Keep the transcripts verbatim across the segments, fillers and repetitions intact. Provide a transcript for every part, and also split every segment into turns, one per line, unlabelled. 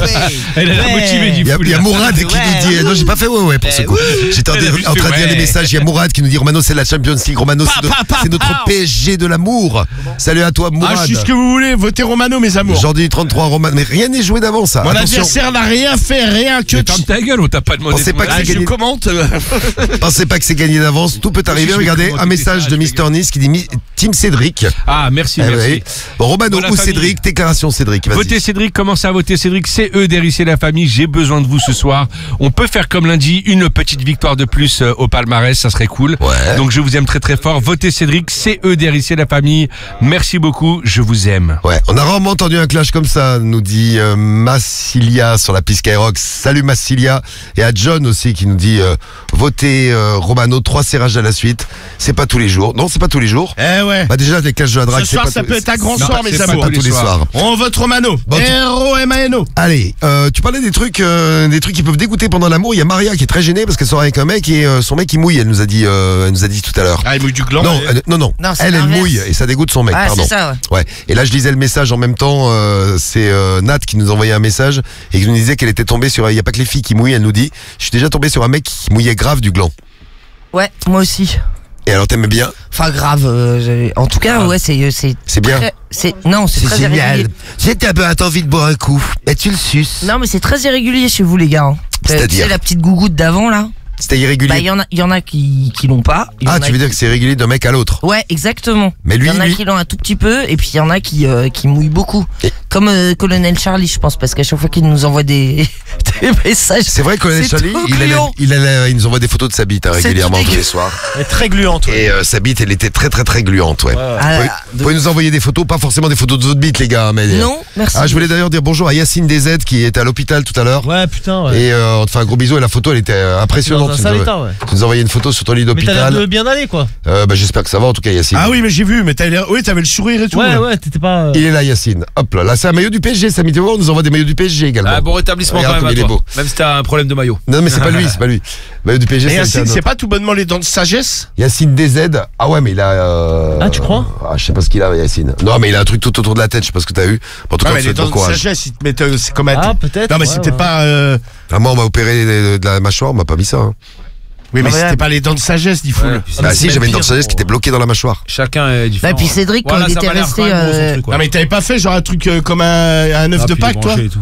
Elle a l'air motivée du
Il y a,
coup.
il y a Mourad qui
Ouais,
nous dit.
ouais.
Non, j'ai pas fait ouais, ouais pour ce coup. J'étais en,
Elle a
en train de lire
fait
les
ouais.
messages. Il y a Mourad qui nous dit Romano, c'est la Champions League. Romano, c'est, de-
Pa, pa, pa,
c'est notre
pa.
P S G de l'amour. Salut à toi,
Ah,
Mourad.
je suis ce que vous voulez, votez Romano, mes amours.
Jordi trente-trois, Romano. Mais rien n'est joué d'avance, ça.
Mon
Attention.
adversaire n'a rien fait, rien que.
Mais ferme ta gueule, on t'a pas demandé.
On sait
ton
pas que
avis.
Ah,
c'est
je
gagné.
commente.
Pensez pas que c'est gagné d'avance. Tout peut arriver.
je vais
Regardez,
commenter
un
tes
message
messages,
de
je
Mister
vais
Nice qui dit Mi- Team Cédric.
Ah, merci,
Eh
merci.
oui. Bon, Romano
Bon, la
ou
famille.
Cédric, déclaration Cédric. Vas-y.
Votez Cédric, commencez à voter Cédric, c'est eux d'hérisser la famille, j'ai besoin de vous ce soir. On peut faire comme lundi, une petite victoire de plus euh, au palmarès, ça serait cool.
Ouais.
Donc je vous aime très très fort, votez Cédric, c'est eux d'hérisser la famille. Merci beaucoup, je vous aime.
Ouais, on a rarement entendu un clash comme ça, nous dit euh, Massilia sur la piste Skyrock. Salut Massilia. Et à John aussi qui nous dit euh, votez euh, Romano, trois serrages à la suite. C'est pas tous les jours. Non, c'est pas tous les jours.
Eh ouais.
Bah déjà, les clashs de la drague,
Ce
c'est
soir,
pas
ça
tous-
peut être un grand
Non,
soir,
c'est
mes
pas
amours.
pas
tous
tous
les
les soirs.
soirs.
On vote Romano.
Bon, tu-
R O M A N O.
Allez, euh, tu parlais des trucs, euh, des trucs qui peuvent dégoûter pendant l'amour. Il y a Maria qui est très gênée parce qu'elle sort avec un mec et euh, son mec il mouille. Elle nous a dit, euh, elle nous a dit tout à l'heure.
Ah, il mouille du gland.
Non, elle- non, non,
Non, c'est
elle, elle
l'inverse.
mouille et ça dégoûte son mec.
Ah,
pardon.
c'est ça, ouais.
Ouais. Et là, je lisais le message en même temps. euh, c'est euh, Nat qui nous envoyait un message et qui nous disait qu'elle était tombée sur. Il y a pas que les filles qui mouillent. Elle nous dit, je suis déjà tombée sur un mec qui mouillait grave du gland.
Ouais, moi aussi.
Et alors, t'aimais bien?
Enfin, grave. euh, j'avais- en tout cas, ouais, c'est. C'est
C'est bien.
très- c'est Non, c'est très irrégulier.
C'est t'as t'as envie de boire un coup. Et tu le suces.
Non, mais c'est très irrégulier chez vous, les gars. hein.
C'est-à-dire
Tu sais, la petite gougoute d'avant, là.
C'était irrégulier.
Bah, il y en a, il y en a qui, qui l'ont pas. Il y en
ah,
a
tu veux
qui-
dire que c'est irrégulier d'un mec à l'autre?
Ouais, exactement.
Mais lui,
il y en a
lui-
qui l'ont un tout petit peu, et puis il y en a qui, euh, qui mouillent beaucoup.
Et-
Comme euh, Colonel Charlie, je pense, parce qu'à chaque fois qu'il nous envoie des, des messages.
C'est vrai que Colonel
C'est
Charlie,
trop
il, allait-
gluant.
il, allait- il nous envoie des photos de sa bite hein,
C'est
régulièrement
tout
tous les
dégueu.
soirs.
Elle est très gluante.
Et euh, sa bite, elle était très très très gluante, ouais.
Ah,
Vous pouvez, vous pouvez nous envoyer des photos, pas forcément des photos de votre bite, les gars. Mais...
Non, merci.
Ah, je voulais d'ailleurs dire bonjour à Yacine D Z qui était à l'hôpital tout à l'heure.
Ouais, putain, ouais.
Et euh, on te fait un gros bisou et la photo, elle était euh, impressionnante.
Dans un
Tu
sale
nous,
état,
as,
ouais.
tu nous as envoyé une photo sur ton lit
Mais t'as l'air
d'hôpital.
de bien aller, quoi.
Euh, bah, j'espère que ça va en tout cas, Yacine.
Ah oui, mais j'ai vu, mais t'avais l'air- oui, t'avais le sourire et tout.
Ouais, ouais, t'étais pas. euh,
Il est là, Yacine. Hop là, là c'est un maillot du P S G. Samy Théo, on nous envoie des maillots du P S G également.
Ah, bon rétablissement
Regarde
quand même
comme il
à
est
toi.
beau.
Même si t'as un problème de maillot.
Non, mais c'est pas lui, c'est pas lui. Maillot du P S G,
Et
c'est
Yacine,
un
c'est
autre.
pas tout bonnement les dents de sagesse?
Yacine D Z. Ah ouais, mais il a. euh,
Ah, tu crois
ah, je sais pas ce qu'il a, Yacine. Non, mais il a un truc tout autour de la tête. Je sais pas ce que t'as eu. En tout cas,
Ouais,
on
mais
te
les
souhaite
dents
bon
de
courage.
sagesse, ils te mettent, euh, c'est comme un.
Ah, peut-être.
Non, mais
ouais,
c'était
ouais.
pas. euh,
Ah, moi, on m'a opéré de, de la mâchoire, on m'a pas mis ça. Hein.
Oui, mais
Ah, ouais.
c'était pas les dents de sagesse, dit Foul.
Ouais, puis c'est-
Bah
c'est
si,
même
j'avais une dent de
pire.
sagesse qui était bloquée dans la mâchoire.
Chacun est différent.
Bah, puis Cédric, quand
Voilà,
il
ça
était
m'a l'air
resté,
quand même gros, son
euh,
truc, ouais.
Non, mais t'avais pas fait genre un truc euh, comme un, un œuf
Ah,
de
puis
Pâques, toi?
branché et tout.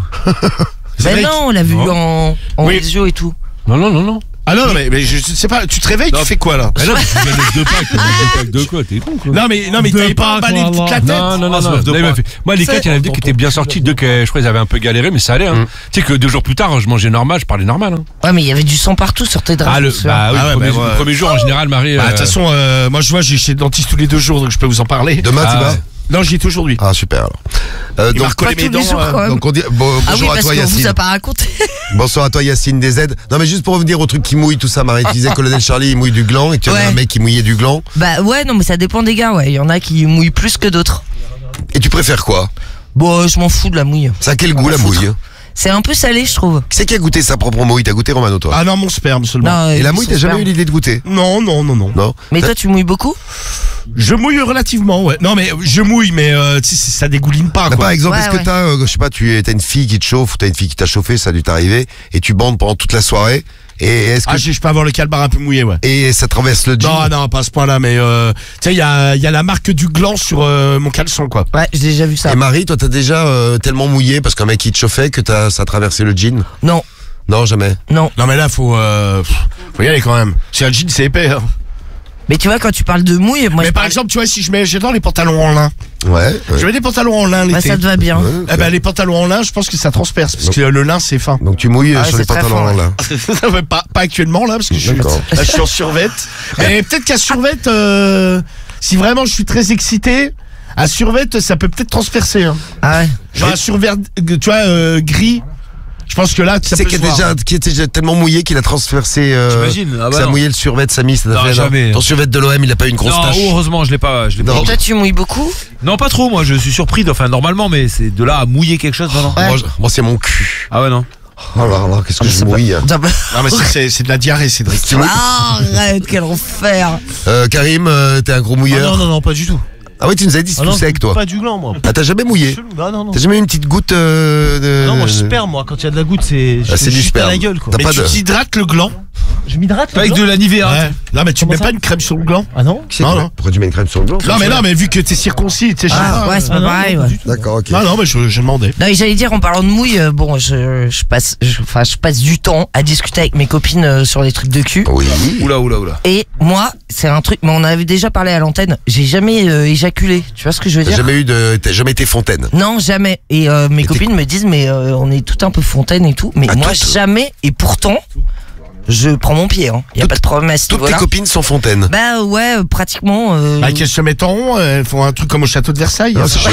Ben
Cédric
non, on l'a vu
Non.
en, en
Oui.
visio et tout.
Non, non, non, non.
Ah non, non, mais, mais je je sais pas, tu te réveilles,
Non.
tu fais quoi là?
Mais non, mais tu viens d'être deux packs, deux packs de quoi, t'es con quoi.
Non, mais, non, mais
De
t'avais pas
Pâques,
emballé
on va
toute la
voir.
tête?
Non, non, non,
Ah, ça
non.
va, deux
Là, il m'a
points.
fait- Moi, les
C'est-
quatre, il y en avait deux qui étaient bien sortis, deux que je crois ils avaient un peu galéré, mais ça allait. Hein. Tu sais que deux jours plus tard, je mangeais normal, je parlais normal. Hein.
Ouais, mais il y avait du sang partout sur tes draps.
Ah, le,
je suis
bah, oui,
Ah ouais,
le, premier,
bah, ouais.
le premier jour, en général, Marie.
Bah, de
euh,
toute façon, euh, moi je vois, j'ai chez le dentiste tous les deux jours, donc je peux vous en parler.
Demain,
Ah,
tu vas
ouais.
Non, j'y étais aujourd'hui.
Ah, super alors. Euh,
Il m'a
donc,
recollé
pas
mes
tous les
dents.
jours,
euh,
quand même.
donc on dit bon,
Ah oui,
bonjour à
parce
toi,
qu'on vous
Yacine.
a pas raconté.
Bonsoir à toi, Yacine D Z. Non, mais juste pour revenir au truc qui mouille, tout ça, Marie, tu disais Colonel Charlie, il mouille du gland et que tu avais
Ouais.
un mec qui mouillait du gland.
Bah ouais, non, mais ça dépend des gars, ouais. Il y en a qui mouillent plus que d'autres.
Et tu préfères quoi?
Bon, je m'en fous de la mouille.
Ça a quel goût
va
la
foutre.
mouille?
C'est un peu salé, je trouve.
Qui c'est qui a goûté sa propre mouille? T'as goûté, Romano, toi?
Ah non, mon sperme seulement.
Non,
Et la
euh,
mouille,
son
t'as jamais
sperme.
eu l'idée de goûter?
Non, non, non, non.
Non?
Mais
T'as-
toi, tu mouilles beaucoup?
Je mouille relativement, ouais. Non, mais je mouille, mais euh, tu sais, ça dégouline pas,
Bah,
quoi.
par exemple,
Ouais,
est-ce que
ouais.
t'as, euh, je sais pas, tu as une fille qui te chauffe ou t'as une fille qui t'a chauffé, ça a dû t'arriver, et tu bandes pendant toute la soirée, et est-ce que
Ah, je je peux avoir le calbar un peu mouillé, ouais.
et ça traverse le jean?
Non, non, pas à ce point-là, mais euh, tu sais, il y a, il y a la marque du gland sur euh, mon caleçon, quoi.
Ouais, j'ai déjà vu ça.
Et Marie, toi, t'as déjà euh, tellement mouillé parce qu'un mec qui te chauffait que t'as, ça a traversé le jean?
Non,
Non, jamais.
non.
Non, mais là, faut, euh, faut y aller quand même. C'est un jean, c'est épais. Hein.
Mais tu vois, quand tu parles de mouille, moi
mais
je
par
parle-
exemple, tu vois, si je mets, j'adore les pantalons en lin.
Ouais. ouais.
Je mets des pantalons en lin
bah,
l'été.
ça te va bien.
Ouais,
Eh ben, les pantalons en lin, je pense que ça transperce, parce que le lin, c'est fin.
Donc tu mouilles
Ah,
sur
c'est
les
très
pantalons
fort,
là.
Ouais, pas, pas actuellement, là, parce que je suis,
D'accord.
là, je suis en survette. Mais peut-être qu'à survette, euh, si vraiment je suis très excité, à survette, ça peut peut-être transpercer. Hein.
Ah ouais.
Genre un survêt, tu vois, euh, gris. Je pense que là, ça
C'est
peut
qui,
se
est
voir.
déjà, qui était déjà tellement mouillé qu'il a transversé. Euh,
J'imagine. Ah bah
ça a
non.
mouillé le survêt de Samy. Ça t'a
Non,
fait,
jamais.
Ton survêt de l'O M, il a pas eu une grosse
Non,
tache.
heureusement, je l'ai pas. Je l'ai
Non.
pas.
Et toi, tu mouilles beaucoup?
Non, pas trop. Moi, je suis surpris. de- Enfin, normalement, mais c'est de là à mouiller quelque chose, non, non.
Moi, je- moi, c'est mon cul.
Ah ouais, non.
Oh là là, qu'est-ce que
Ah,
je
c'est pas-
mouille.
Ah, bah-
Non, mais c'est- c'est c'est de la diarrhée, Cédric.
Ah, arrête, quel enfer.
Euh, Karim, euh, t'es un gros
Ah,
mouilleur.
non, non, non, pas du tout.
Ah oui, tu nous as dit c'est
Ah
tout
non,
sec, toi.
Pas du gland, moi.
Ah, t'as jamais mouillé?
Chelou. Non, non, non.
T'as jamais eu une petite goutte euh, de...
Ah non, moi je sperme, moi. Quand il y a de la goutte, c'est.
Ah, c'est du
à
sperme.
la gueule, quoi.
T'as
Mais
pas
tu
de...
t'hydrates le gland.
Je m'hydrate.
Avec de la Nivea.
Ouais. Non, mais tu
Comment
mets
ça
pas une crème sur le gland.
Ah non
Non, non.
Pourquoi tu mets une crème sur le gland?
Non, mais non, mais vu que t'es circoncis, tu sais, je sais
Ah,
pas,
ouais, c'est
euh,
pas
non,
pareil,
non,
ouais.
pas du tout.
D'accord, ok.
Non, non, mais je, je demandais.
Non, et j'allais dire, en parlant de mouille, euh, bon, je, je passe, je, enfin, je passe du temps à discuter avec mes copines euh, sur les trucs de cul.
Oui.
Oula, oula, oula.
Et moi, c'est un truc, mais on avait déjà parlé à l'antenne, j'ai jamais euh, éjaculé. Tu vois ce que je veux
T'as
dire?
jamais eu de... T'as jamais été fontaine?
Non, jamais. Et euh, mes
Et t'es-
copines me disent, mais euh, on est tout un peu fontaine et tout. Mais
Ah,
moi,
toutes
jamais. Et pourtant, je prends mon pied. Hein. Y a
Toutes-
pas de problème à ce
Toutes tes
niveau-là.
copines sont fontaines.
Bah ouais, euh, pratiquement. Euh...
Bah, qu'elles se mettent en rond, elles font un truc comme au château de Versailles.
Ah, c'est joli,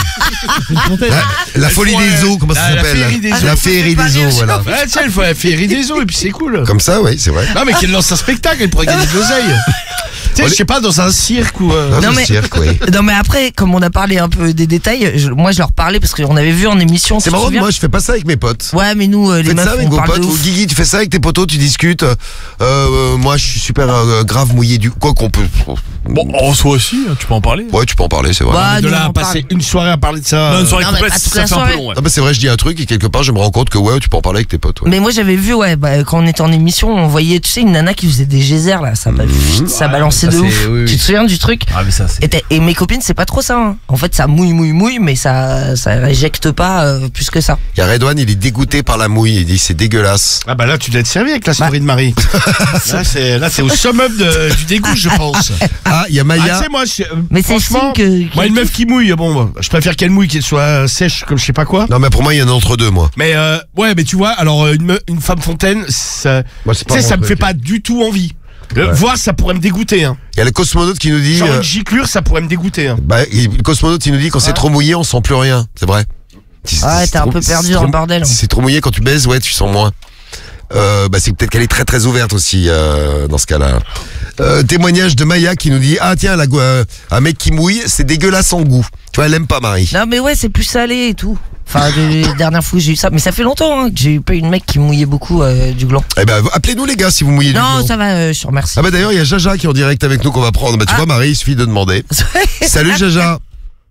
ouais. La, la folie
font,
des
euh,
eaux, comment ça
la- la
s'appelle?
féerie des eaux.
La féerie des eaux, voilà.
Ouais, tu sais, il faut la féerie des eaux et puis c'est cool.
Comme ça, oui, c'est vrai.
Non, mais qu'elle lance un spectacle, elle pourrait gagner de l'oseille. Tu sais, je sais pas, dans un cirque ou. euh,
Dans
Non,
un
mais-
cirque, oui.
Non mais après, comme on a parlé un peu des détails, je- moi je leur parlais parce qu'on avait vu en émission.
C'est
tu te
marrant,
souviens
moi je fais pas ça avec mes potes.
Ouais, mais nous euh, les
Faites
meufs
ça avec
on
vos
parle
potes.
de
Ou
ouf.
Guigui, tu fais ça avec tes potos, tu discutes. Euh, euh, moi je suis super euh, grave mouillé du. Quoi qu'on peut.
Bon, en soi aussi, tu peux en parler.
Ouais, tu peux en parler, c'est vrai.
Bah,
de
nous,
là à
on
passer
parle.
une soirée à parler de ça.
Non, une soirée
Non, mais
complète,
pas toute
ça
la
fait un peu
soirée.
long, ouais.
Ah bah c'est vrai, je dis un truc et quelque part je me rends compte que ouais, tu peux en parler avec tes potes. Ouais.
Mais moi j'avais vu, ouais, bah, quand on était en émission, on voyait, tu sais, une nana qui faisait des geysers là, ça, bah, ça balançait
ça,
de
c'est-
ouf.
oui, oui.
Tu te souviens du truc?
Ah, mais ça, c'est.
Et, t'es- et mes copines, c'est pas trop ça. Hein. En fait, ça mouille, mouille, mouille, mais ça, ça éjecte pas euh, plus que ça.
Il y a Redouane, il est dégoûté par la mouille, il dit c'est dégueulasse.
Ah bah là, tu dois être servi avec la story de Marie. là, c'est là, c'est au summum de- du dégoût, je pense.
Ah, il y a
Ah, tu
Maya.
sais, moi, je- euh,
Mais c'est
franchement,
signe que.
moi, une meuf qui mouille, bon, je préfère qu'elle mouille, qu'elle soit sèche comme je sais pas quoi.
Non mais pour moi il y en a entre deux moi.
Mais euh, ouais, mais tu vois, alors euh, une, me- une femme fontaine, ça,
Moi, c'est
tu sais,
mon
ça me fait
truc.
pas du tout envie. Euh,
Ouais.
Voir, ça pourrait me dégoûter. Hein.
Il y a le cosmonaute qui nous dit.
Genre
euh,
une giclure, ça pourrait me dégoûter. Hein.
bah, il- le cosmonaute il nous dit quand c'est trop mouillé on sent plus rien, c'est vrai. Si-
Ah,
si
t'es un
trop-
peu
si
perdu
c'est
dans
trop-
le bordel.
Si c'est trop mouillé quand tu baises, ouais, tu sens moins. Euh, bah c'est peut-être qu'elle est très très ouverte aussi euh, dans ce cas-là. Euh, témoignage de Maya qui nous dit ah tiens la, go- euh, un mec qui mouille c'est dégueulasse en goût. Tu vois elle aime pas Marie.
Non, mais ouais, c'est plus salé et tout. Enfin, les dernières fois que j'ai eu ça, mais ça fait longtemps hein, que j'ai eu pas une mec qui mouillait beaucoup euh, du gland.
Eh ben appelez-nous les gars si vous mouillez du
Non,
gland.
ça va, euh, je te remercie.
Ah bah d'ailleurs il y a Jaja qui est en direct avec nous qu'on va prendre. Bah tu
Ah.
vois Marie il suffit de demander. Salut Jaja.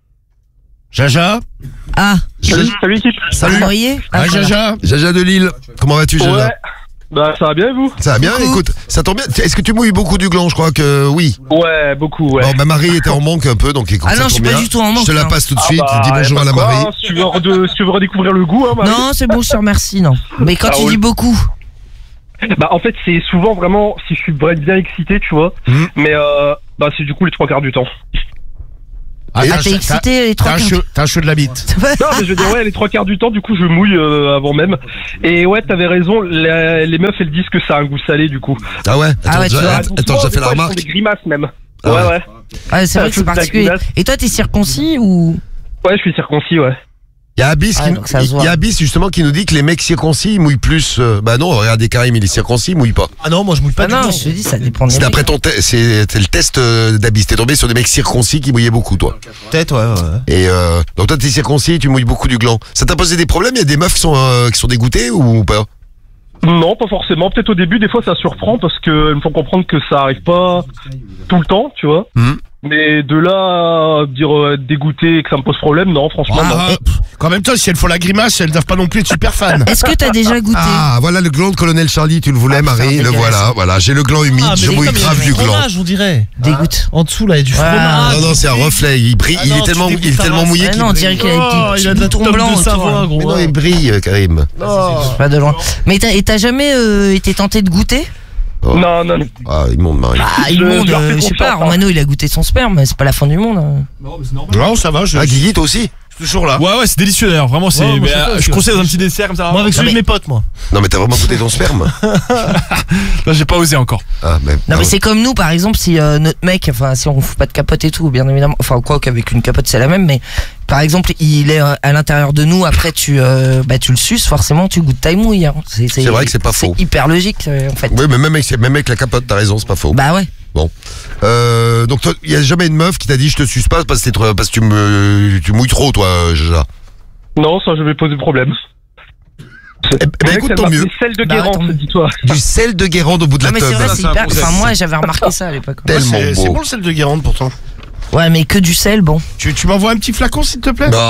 Jaja.
Ah,
Jaja.
Salut équipe.
Salut.
vous voyez
Ah,
voilà.
Jaja.
Jaja de Lille. Comment vas-tu Jaja?
Ouais. Bah ça va bien et vous?
Ça va bien, écoute, ça tombe bien. Est-ce que tu mouilles beaucoup du gland? Je crois que oui.
Ouais, beaucoup, ouais.
Bon, bah Marie était en manque un peu, donc écoute,
Ah
ça
non, je suis
tombe
pas
bien.
du tout en manque,
Je te la
hein.
passe tout de
Ah
suite.
bah,
Dis bonjour
y a
à la
pas de
Marie.
quoi, Si tu veux, rede- si tu veux redécouvrir le goût, hein, Marie.
Non, c'est bon, je te remercie, non. Mais quand
Ah,
tu
ouais.
dis beaucoup,
Bah en fait, c'est souvent vraiment si je suis vraiment bien excité, tu vois.
Mhm.
Mais euh, bah c'est du coup les trois quarts du temps.
Ah,
Et-
ah,
t'as-
t'es
t'as-
excité les
T'as
trois
un,
quarts.
cheveu- t'as un cheveu de la bite.
Non, mais je veux dire, ouais, les trois quarts du temps, du coup, je mouille euh, avant même. Et ouais, t'avais raison, les, les meufs, elles disent que ça a un goût salé, du coup.
Ah ouais. Attends,
Ah ouais, tu
déjà-
vois.
attends,
Donc,
attends,
souvent,
j'ai
des
fait la
fois, elles font
remarque.
des grimaces même.
Ah
ouais,
ouais.
ouais.
Ah, c'est vrai que c'est
Toute la
particulier.
grimace.
Et toi, t'es circoncis ou
Ouais, je suis circoncis, ouais.
Il y a Abyss
Ah,
qui,
donc ça se
il y
voit.
a Abyss justement qui nous dit que les mecs circoncis ils mouillent plus. euh, Bah non, regardez Karim, il est circoncis, il mouille pas.
Ah non, moi je mouille pas
Ah
du
non,
tout.
je te dis, ça dépend des
C'est
mecs.
d'après ton, te- c'est c'est le test euh, d'Abyss. T'es tombé sur des mecs circoncis qui mouillaient beaucoup, toi.
Peut-être, ouais, ouais.
Et euh, donc toi t'es circoncis, et tu mouilles beaucoup du gland. Ça t'a posé des problèmes? Il y a des meufs qui sont euh, qui sont dégoûtées ou pas?
Non, pas forcément. Peut-être au début, des fois, ça surprend parce qu'elles me font comprendre que ça arrive pas tout le temps, tu vois.
Mhm.
Mais de là à dire euh, être dégoûté et que ça me pose problème, non, franchement, non.
Ah, pff, en même temps, si elles font la grimace, elles doivent pas non plus être super fans.
Est-ce que t'as déjà goûté
Ah voilà le gland de Colonel Charlie, tu le voulais
Ah,
Marie,
putain,
le
dégueulasse.
voilà, voilà, j'ai le gland humide,
Ah, mais
je
les
mouille
comme, il y a
grave du gland.
fromage, on dirait.
Dégoûte.
En dessous, là, il y a du
Ouais.
fromage.
Non non, c'est un reflet, il brille,
Ah
il
non,
est
tu
tellement
dégoûtes
il est
ta
tellement
race.
mouillé
Ah
qu'il
non, on dirait qu'il a
Oh,
des
il
petits
a de la
boutons
tome
blancs
de
autour,
Savoie,
là.
gros.
Mais non, il brille euh, Karim.
Pas de loin. Mais t'as, et t'as jamais euh, été tenté de goûter?
Oh.
Non, non, non.
Ah, immonde Marie.
Ah,
Je-
il monde,
je leur fais
euh, je sais pas,
confiance, hein.
Romano il a goûté son sperme, mais c'est pas la fin du monde. hein.
Non, ça va, je
Ah
suis
Guigui toi aussi?
toujours là.
Ouais, ouais, c'est délicieux d'ailleurs. Vraiment, c'est.
Ouais, moi,
mais,
je sais
euh,
pas,
je
parce que-
conseille dans un petit dessert comme ça.
Moi avec celui
mais-
de mes potes, moi.
Non mais t'as vraiment goûté ton sperme?
Non, j'ai pas osé encore.
Ah mais
Non mais c'est comme nous par exemple si euh, notre mec, enfin si on fout pas de capote et tout, bien évidemment, enfin quoi qu'avec une capote c'est la même, mais par exemple il est euh, à l'intérieur de nous, après tu euh, bah tu le suces, forcément tu goûtes ta mouille. Hein. C'est,
C'est vrai que c'est pas faux.
C'est hyper logique euh, en fait.
oui mais même avec, même avec la capote t'as raison, c'est pas faux.
Bah ouais.
Euh, donc toi, il y a jamais une meuf qui t'a dit je te suce pas parce que, t'es trop- parce que tu me tu mouilles trop toi Jaja.
Non, ça, je vais poser problème.
Eh ben,
Le mec,
écoute
elle
tant
m'a
mieux.
fait Celle de
Bah,
Guérande,
tant mieux.
dis-toi.
Du sel de Guérande au bout de
Ah
la
mais c'est
teub.
vrai,
ça,
c'est
c'est un
hyper.
conseil.
Enfin moi j'avais remarqué ça à l'époque.
Tellement
C'est c'est
beau.
bon le sel de Guérande pourtant.
Ouais, mais que du sel, bon.
Tu, tu m'envoies un petit flacon, s'il te plaît?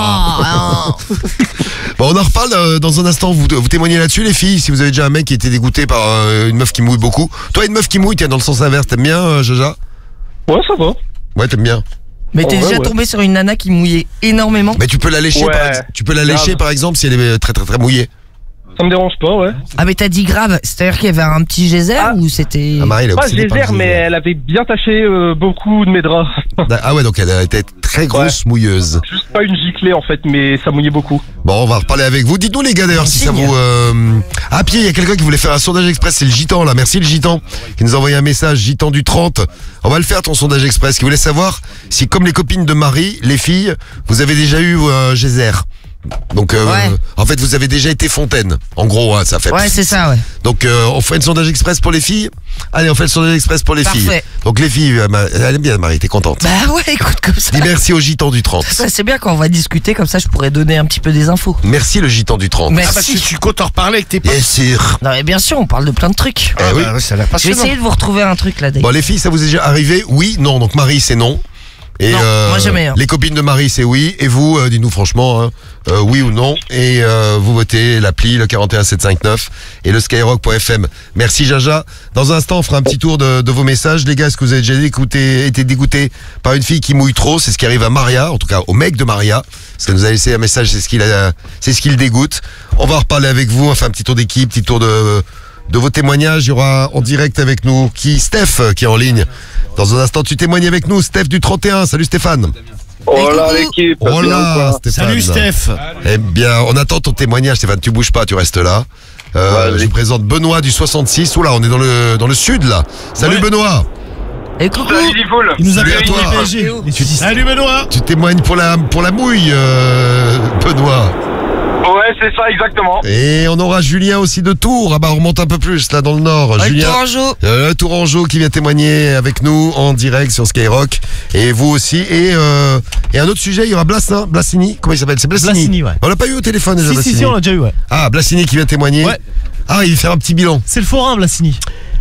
Ah,
Bon, on en reparle euh, dans un instant. Vous, vous témoignez là-dessus, les filles. Si vous avez déjà un mec qui était dégoûté par euh, une meuf qui mouille beaucoup. Toi, une meuf qui mouille, tiens, dans le sens inverse, t'aimes bien, euh, Jaja?
Ouais, ça va.
Ouais, t'aimes bien.
mais t'es
Oh, ouais,
déjà
ouais.
tombé sur une nana qui mouillait énormément?
Mais tu peux la lécher,
Ouais,
par, ex- tu peux la lécher
grave.
par exemple, si elle est très très très mouillée.
Ça me dérange pas, ouais.
Ah, mais t'as dit grave, c'est-à-dire qu'il y avait un petit geyser
Ah.
ou c'était.
Ah, Marie, elle est
Pas
obsédée par le
geyser, mais
geyser.
elle avait bien taché euh, beaucoup de mes draps.
Ah ouais, donc elle était très grosse mouilleuse.
Juste pas une giclée en fait, mais ça mouillait beaucoup.
Bon, on va reparler avec vous. Dites-nous les gars d'ailleurs si ça
Signe.
vous... Euh... Ah, puis il y a quelqu'un qui voulait faire un sondage express, c'est le Gitan là. Merci le Gitan qui nous a envoyé un message, Gitan du trente. On va le faire ton sondage express, qui voulait savoir si comme les copines de Marie, les filles, vous avez déjà eu un geyser. Donc euh,
Ouais.
en fait vous avez déjà été fontaine. En gros, hein, ça fait...
Ouais, c'est ça, ouais.
Donc euh, on fait le sondage express pour les filles. Allez, on fait le sondage express pour les
Parfait.
filles. Donc les filles, euh, Ma- elle aime bien Marie, t'es contente.
Bah ouais, écoute, comme ça.
Dis merci au Gitan du trente.
Ça, c'est bien quand on va discuter, comme ça je pourrais donner un petit peu des infos.
Merci le Gitan du trente.
Merci.
Ah, parce que tu comptes en reparler avec tes potes.
Bien sûr.
Non, mais bien sûr, on parle de plein de trucs.
Eh oui.
bah, ça a l'air
Je vais
passionnant.
essayer de vous retrouver un truc là,
Bon les filles, ça vous est déjà arrivé? Oui, non. Donc Marie c'est non. Et
Non, moi, jamais, hein.
les copines de Marie c'est oui. Et vous, euh, dites-nous franchement, hein, euh, oui ou non. Et euh, vous votez l'appli, le quarante et un sept cent cinquante-neuf et le skyrock point f m. Merci Jaja. Dans un instant, on fera un petit tour de, de vos messages. Les gars, est-ce que vous avez déjà écouté, été dégoûté par une fille qui mouille trop? C'est ce qui arrive à Maria, en tout cas au mec de Maria. Parce qu'elle nous a laissé un message, c'est ce qu'il a, c'est ce qui le dégoûte. On va en reparler avec vous. On fait un petit tour d'équipe, petit tour de... de vos témoignages. Il y aura en direct avec nous qui Steph euh, qui est en ligne. Dans un instant, tu témoignes avec nous, Steph du trente et un. Salut Stéphane.
Oh
là,
l'équipe.
Oh là, Stéphane.
Salut Steph.
Eh bien, on attend ton témoignage, Stéphane. Tu bouges pas, tu restes là. Euh,
Ouais,
je
oui.
vous présente Benoît du soixante-six. Oula, on est dans le dans le sud là. Salut
Ouais.
Benoît.
Et coucou.
Il nous a
Salut
fait
à toi.
P S G. Et tu dis ça.
Salut Benoît.
Tu témoignes pour la pour la mouille, euh, Benoît.
Ouais, c'est ça, exactement.
Et on aura Julien aussi de Tours. Ah bah on remonte un peu plus là dans le nord.
Ouais,
Julien.
Tourangeau.
Euh, Tourangeau qui vient témoigner avec nous en direct sur Skyrock. Et vous aussi. Et, euh, et un autre sujet, il y aura Blassin, Blassini. Comment il s'appelle? C'est Blassini.
Blassini, ouais.
On l'a pas eu au téléphone déjà,
Si, si,
Blassini.
si, on l'a déjà eu, ouais.
Ah, Blassini qui vient témoigner.
Ouais.
Ah, il va faire un petit bilan.
C'est le forain, Blassini.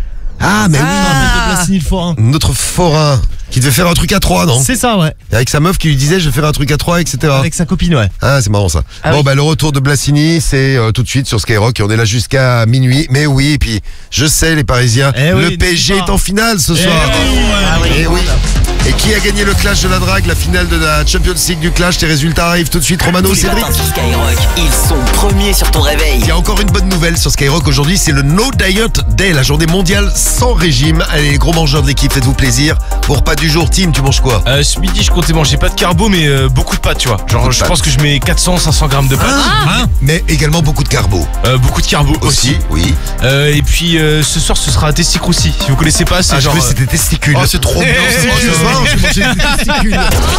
Ah, mais
Ah.
De Blassini, le forain.
oui. Notre forain qui devait faire un truc à trois, non?
C'est ça, ouais.
Et avec sa meuf qui lui disait je vais faire un truc à trois, et cetera.
Avec sa copine, ouais.
Ah, c'est marrant ça.
Ah
bon,
oui.
bah, le retour de Blassini, c'est euh, tout de suite sur Skyrock. Et on est là jusqu'à minuit. Mais oui, et puis, je sais, les Parisiens,
Eh
le
oui,
P S G
n'oublie pas.
est en finale ce
Eh
soir.
oui.
Ah oui.
Et oui. Et qui a gagné le clash de la drague, la finale de la Champions League du clash? Les résultats arrivent tout de suite. Romano,
Tous les
Cédric.
matins sur Skyrock, ils sont premiers sur ton réveil.
Il y a encore une bonne nouvelle sur Skyrock aujourd'hui, c'est le No Diet Day, la journée mondiale sans régime. Allez, les gros mangeurs de l'équipe, faites-vous plaisir. Pour repas du jour, Tim, tu manges quoi?
Euh, ce midi, je comptais manger pas de carbo, mais euh, beaucoup de pâtes, tu vois.
Beaucoup
Genre,
de
je
pâtes.
pense que je mets quatre cents, cinq cents grammes de pâtes. Hein
Mais également beaucoup de carbo.
Euh, beaucoup de carbo aussi.
Aussi, oui.
Euh, et puis, euh, ce soir, ce sera un testicroussi. Si vous connaissez pas, c'est
Ah, je
genre.
croyais que c'était testicules.
Oh, c'est trop bien,
Oh,
ça.
ce soir, j'ai mangé des testicules.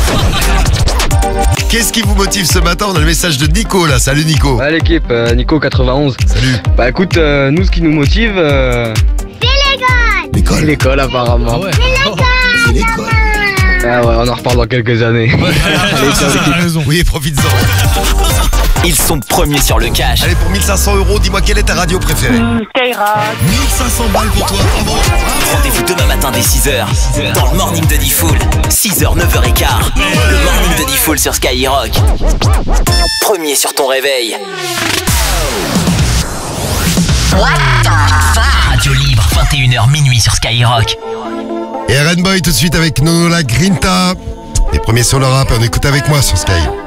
Qu'est-ce qui vous motive ce matin? On a le message de Nico là. Salut Nico.
Ouais l'équipe, euh, Nico quatre-vingt-onze.
Salut.
Bah écoute, euh, nous ce qui nous motive, euh, c'est
L'école.
l'école apparemment.
ouais.
C'est l'école.
Ah ouais, on en reparle dans quelques années. Allez, ciao, l'équipe.
raison.
Oui, profites-en.
Ils sont premiers sur le cash.
Allez, pour mille cinq cents euros, dis-moi quelle est ta radio préférée?
Skyrock.
mille cinq cents balles pour toi. Bravo.
Rendez-vous demain matin dès six heures dans le Morning de Diffoul. six heures, neuf heures quinze. Le Morning de Diffoul sur Skyrock. Premier sur ton réveil. Radio libre, vingt et une heures minuit sur Skyrock.
Et R N Boy tout de suite avec nous, la Grinta. Les premiers sur le rap, on écoute avec moi sur Sky.